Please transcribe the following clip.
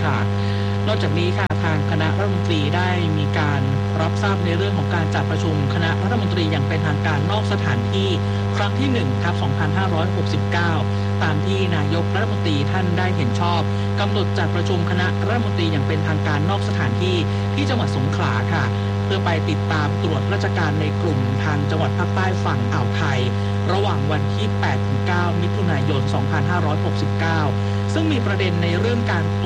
ค่ะนอกจากนี้ค่ะทางคณะรัฐมนตรีได้มีการรับทราบในเรื่องของการจัดประชุมคณะรัฐมนตรีอย่างเป็นทางการนอกสถานที่ครั้งที่1/2569ตามที่นายกรัฐมนตรีท่านได้เห็นชอบกำหนดจัดประชุมคณะรัฐมนตรีอย่างเป็นทางการนอกสถานที่ที่จังหวัดสงขลาค่ะเพื่อไปติดตามตรวจราชการในกลุ่มทางจังหวัดภาคใต้ฝั่งอ่าวไทยระหว่างวันที่ 8-9 มิถุนายน 2569ซึ่งมีประเด็นในเรื่องการ